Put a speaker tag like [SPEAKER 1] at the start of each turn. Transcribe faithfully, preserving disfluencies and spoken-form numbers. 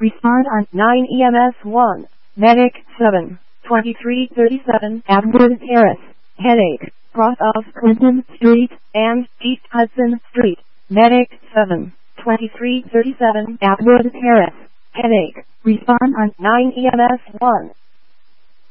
[SPEAKER 1] Respond on nine E M S one. Medic seven. twenty-three thirty-seven Atwood Terrace. Headache. Cross of Clinton Street and East Hudson Street. Medic seven. twenty-three thirty-seven Atwood Terrace. Headache. Respond on nine E M S one.